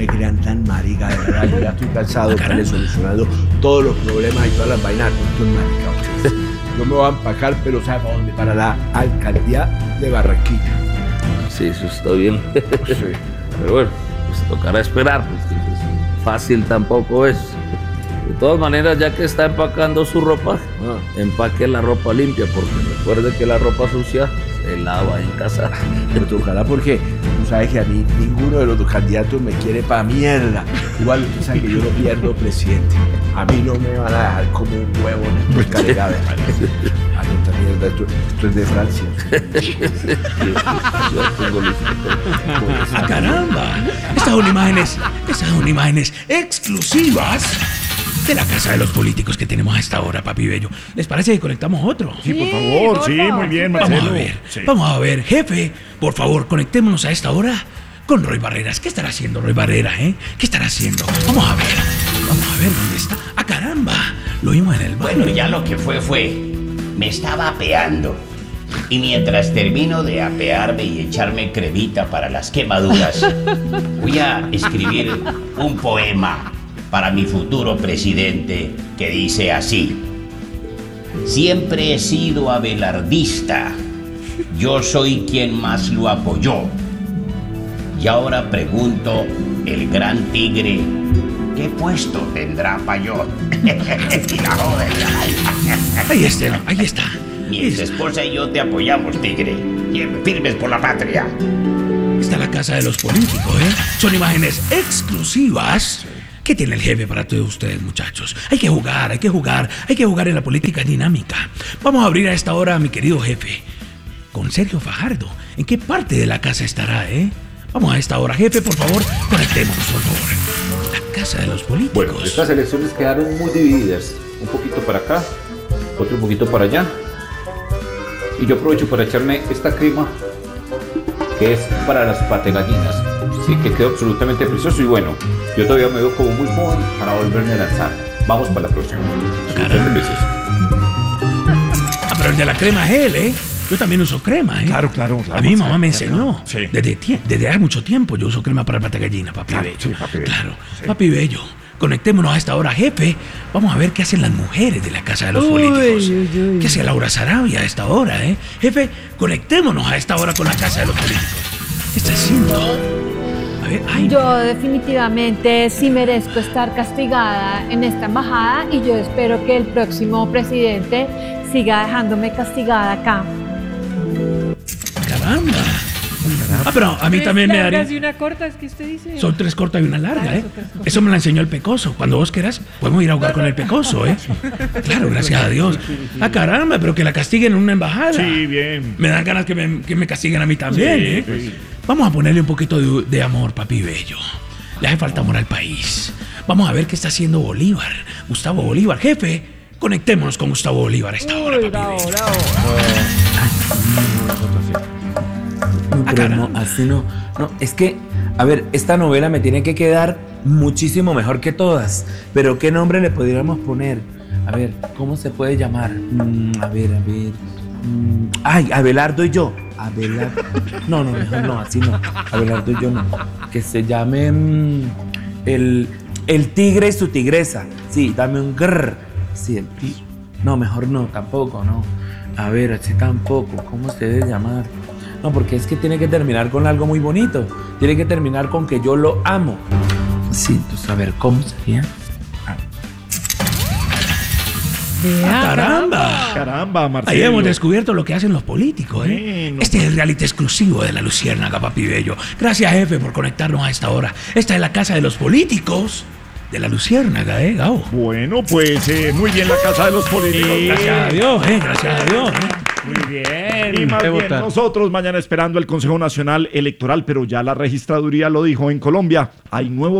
me crean tan marica, de verdad, yo ya estoy cansado de estarle solucionando todos los problemas y todas las vainas con estos maricados. Yo me voy a empacar, pero ¿sabe para dónde? Para la alcaldía de Barranquilla. Sí, eso está bien. Sí. Pero bueno, pues tocará esperar, pues fácil tampoco es. De todas maneras, ya que está empacando su ropa, empaque la ropa limpia, porque recuerde que la ropa sucia se lava en casa. Me tocará porque tú sabes que a mí ninguno de los dos candidatos me quiere pa' mierda. Igual tú sabes que yo no pierdo presidente. A mí no me van a dejar como un huevo en el cargado. A esta mierda, esto es de Francia. Yo tengo listo. ¡Ah, caramba! Estas son imágenes exclusivas de la casa de los políticos que tenemos a esta hora, papi bello. ¿Les parece que conectamos otro? Sí, por favor, sí, muy bien, Marcelo. Vamos a ver, jefe, por favor, conectémonos a esta hora con Roy Barreras. ¿Qué estará haciendo Roy Barreras, ¿Qué estará haciendo? Vamos a ver dónde está. ¡Ah, caramba! Lo vimos en el baño. Bueno, ya lo que fue. Me estaba apeando. Y mientras termino de apearme y echarme cremita para las quemaduras, voy a escribir un poema para mi futuro presidente que dice así: siempre he sido abelardista, yo soy quien más lo apoyó. Y ahora pregunto, el gran tigre, ¿qué puesto tendrá Payot? Y la joven. Ahí está. Mi ex esposa y yo te apoyamos, tigre. Firmes por la patria. Está la casa de los políticos, Son imágenes exclusivas. ¿Qué tiene el jefe para todos ustedes, muchachos? Hay que jugar en la política dinámica. Vamos a abrir a esta hora a mi querido jefe, con Sergio Fajardo. ¿En qué parte de la casa estará, Vamos a esta hora, jefe, por favor, conectémonos, por favor. La casa de los políticos. Bueno, estas elecciones quedaron muy divididas. Un poquito para acá, otro un poquito para allá. Y yo aprovecho para echarme esta crema, que es para las pategallinas. Sí, que quedó absolutamente precioso. Y bueno, yo todavía me veo como muy joven para volverme a lanzar. Vamos para la próxima. Pero el de la crema es él, Yo también uso crema, Claro. A mi mamá me enseñó. Sí. Desde hace mucho tiempo yo uso crema para el pategallina, papi bello. Sí, papi bello. Claro, Sí. papi bello. Conectémonos a esta hora, jefe. Vamos a ver qué hacen las mujeres de la casa de los políticos. ¿Qué hace Laura Sarabia a esta hora, Jefe, conectémonos a esta hora con la casa de los políticos. ¿Qué está haciendo? A ver, Yo definitivamente sí merezco estar castigada en esta embajada y yo espero que el próximo presidente siga dejándome castigada acá. Caramba. Pero a mí también me daría. ¿Y una corta es que usted dice? Son 3 cortas y una larga, Son 3 cortas. Eso me la enseñó el Pecoso. Cuando vos quieras, podemos ir a jugar con el Pecoso, Claro, gracias a Dios. Ah, caramba, pero que la castiguen en una embajada. Sí, bien. Me dan ganas que me castiguen a mí también, Sí. Vamos a ponerle un poquito de amor, papi bello. Le hace falta amor al país. Vamos a ver qué está haciendo Bolívar. Gustavo Bolívar, jefe. Conectémonos con Gustavo Bolívar a esta hora, papi bello. No, pero no, así no. No, es que, a ver, esta novela me tiene que quedar muchísimo mejor que todas. Pero ¿qué nombre le podríamos poner? A ver, ¿cómo se puede llamar? A ver. Ay, Abelardo y yo. Abelardo. No, mejor no, así no. Abelardo y yo no. Que se llame el tigre y su tigresa. Sí, dame un grrr. Sí, el tigre. No, mejor no, tampoco, no. A ver, así tampoco. ¿Cómo se debe llamar? No, porque es que tiene que terminar con algo muy bonito. Tiene que terminar con que yo lo amo. Sí, entonces, a ver, ¿cómo sería? ¡Caramba! Marcelo. Ahí hemos descubierto lo que hacen los políticos, Bueno. Este es el reality exclusivo de La Luciérnaga, papi bello. Gracias, jefe, por conectarnos a esta hora. Esta es la casa de los políticos de La Luciérnaga, Gabo. Bueno, pues muy bien la casa de los políticos. Gracias a Dios, gracias a Dios. Muy bien. Y más bien nosotros mañana esperando el Consejo Nacional Electoral, pero ya la registraduría lo dijo en Colombia. Hay nuevo